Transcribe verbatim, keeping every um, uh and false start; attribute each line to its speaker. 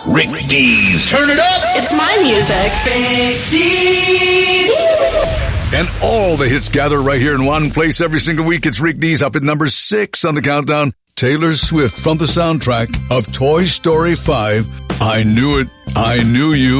Speaker 1: Rick Dees. Turn it up.
Speaker 2: It's my music.
Speaker 1: Rick Dees. And all the hits gather right here in one place every single week. It's Rick Dees up at number six on the countdown. Taylor Swift from the soundtrack of Toy Story five. I Knew It, I Knew You.